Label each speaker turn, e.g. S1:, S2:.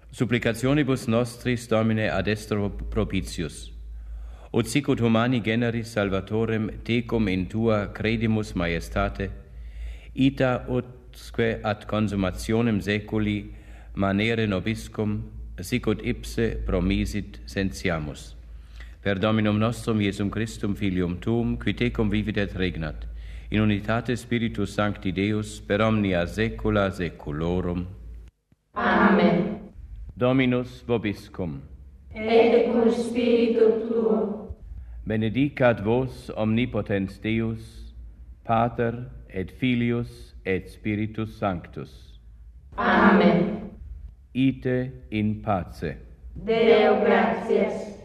S1: Supplicationibus nostris Domine ad estero propitius. Ut sicut humani generis salvatorem tecum in tua credimus majestate, ita utque ad consumationem saeculi manere nobiscum, sicut ipse promisit sentiamus. Per Dominum nostrum Iesum Christum Filium Tuum, qui tecum vivit et regnat, in unitate Spiritus Sancti Deus, per omnia saecula saeculorum.
S2: Amen.
S1: Dominus vobiscum.
S2: Et cum spiritu tuo.
S1: Benedicat vos omnipotens Deus, Pater et Filius et Spiritus Sanctus.
S2: Amen.
S1: Ite in pace.
S2: Deo gratias.